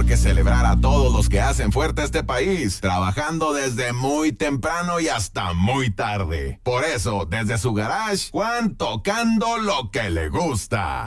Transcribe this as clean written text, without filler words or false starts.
mejor que celebrar a todos los que hacen fuerte este país, trabajando desde muy temprano y hasta muy tarde. Por eso, desde su garage, Juan tocando lo que le gusta.